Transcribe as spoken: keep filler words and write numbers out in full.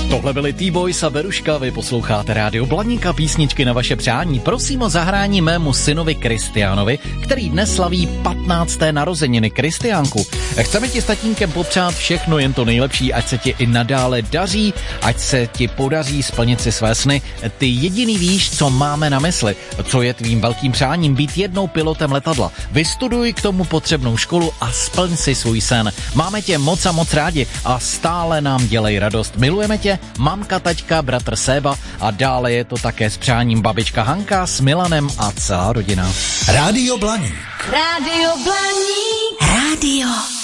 Tohle byli T-Boys a Beruška, vy posloucháte Rádio Blaníka, písničky na vaše přání. Prosím o zahrání mému synovi Kristiánovi, který dnes slaví patnácté narozeniny. Kristiánku, chceme ti s tatínkem popřát všechno jen to nejlepší, ať se ti i nadále daří, ať se ti podaří splnit si své sny. Ty jediný víš, co máme na mysli, co je tvým velkým přáním, být jednou pilotem letadla. Vystuduj k tomu potřebnou školu a splň si svůj sen. Máme tě moc a moc rádi a stále nám dělej radost. Milujeme tě, mamka, taťka, bratr Séba a dále je to také s přáním babička Hanka s Milanem a celá rodina. Rádio Blaník. Rádio Blaník. Rádio